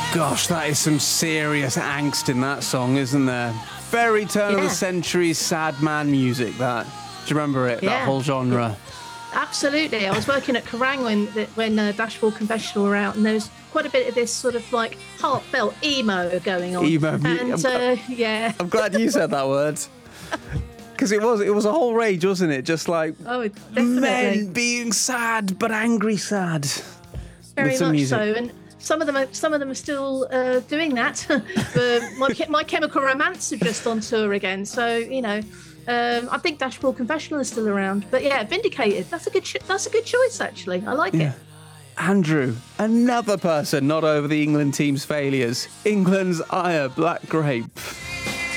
Gosh, that is some serious angst in that song, isn't there? Very turn of the century sad man music, that. Do you remember it, that whole genre? Absolutely. I was working at Kerrang when Dashboard Confessional were out, and there was quite a bit of this sort of like heartfelt emo going on. Emo. And yeah. I'm glad you said that word. Because it was a whole rage, wasn't it? Just like men being sad, but angry sad. Very much so. And some of them are still doing that. But My Chemical Romance are just on tour again. So, you know, I think Dashboard Confessional is still around. But yeah, Vindicated. That's a good choice, actually. I like it. Andrew, another person not over the England team's failures. England's Aya Black Grape.